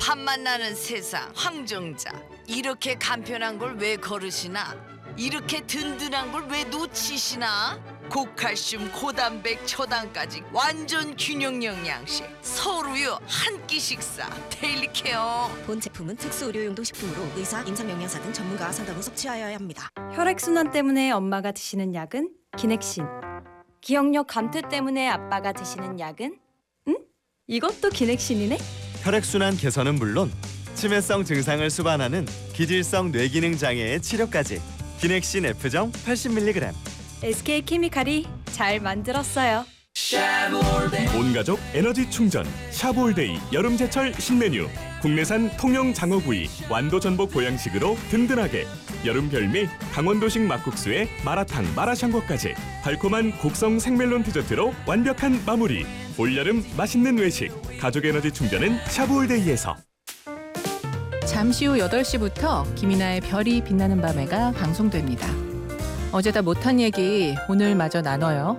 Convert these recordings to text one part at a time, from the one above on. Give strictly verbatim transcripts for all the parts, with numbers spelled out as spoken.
밥만 나는 세상 황정자. 이렇게 간편한 걸 왜 거르시나? 이렇게 든든한 걸 왜 놓치시나? 고칼슘, 고단백, 초당까지 완전 균형 영양식. 서울우유 한 끼 식사 데일리케어. 본 제품은 특수 의료용도 식품으로 의사, 임상영양사 등 전문가와 상담 후 섭취하여야 합니다. 혈액순환 때문에 엄마가 드시는 약은 기넥신. 기억력 감퇴 때문에 아빠가 드시는 약은? 응? 이것도 기넥신이네? 혈액순환 개선은 물론 치매성 증상을 수반하는 기질성 뇌기능 장애의 치료까지 기넥신 F정 팔십 밀리그램. 에스케이케미칼이 잘 만들었어요. 온가족 에너지 충전 샤브올데이 여름제철 신메뉴. 국내산 통영 장어구이 완도 전복 보양식으로 든든하게. 여름 별미 강원도식 막국수에 마라탕 마라샹궈까지 달콤한 곡성 생멜론 디저트로 완벽한 마무리. 올여름 맛있는 외식 가족 에너지 충전은 샤브올데이에서. 잠시 후 여덟 시부터 김이나의 별이 빛나는 밤에가 방송됩니다. 어제 다 못한 얘기 오늘 마저 나눠요.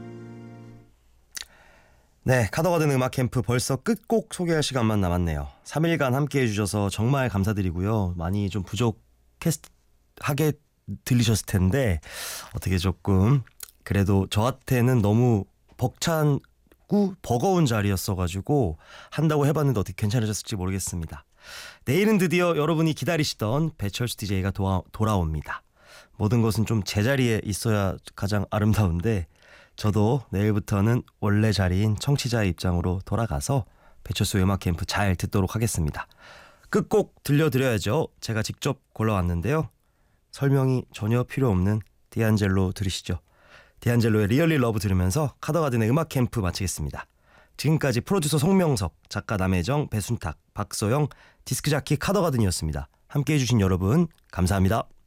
네, 카더가든 음악 캠프 벌써 끝곡 소개할 시간만 남았네요. 삼 일간 함께 해주셔서 정말 감사드리고요. 많이 좀 부족하게 들리셨을 텐데 어떻게 조금 그래도 저한테는 너무 벅찬고 버거운 자리였어가지고 한다고 해봤는데 어떻게 괜찮으셨을지 모르겠습니다. 내일은 드디어 여러분이 기다리시던 배철수 디제이가 도와, 돌아옵니다. 모든 것은 좀 제자리에 있어야 가장 아름다운데 저도 내일부터는 원래 자리인 청취자의 입장으로 돌아가서 배철수의 음악 캠프 잘 듣도록 하겠습니다. 끝곡 들려드려야죠. 제가 직접 골라왔는데요. 설명이 전혀 필요 없는 디안젤로 들으시죠. 디안젤로의 리얼리 러브 들으면서 카더가든의 음악 캠프 마치겠습니다. 지금까지 프로듀서 송명석, 작가 남혜정, 배순탁, 박소영, 디스크자키 카더가든이었습니다. 함께해 주신 여러분 감사합니다.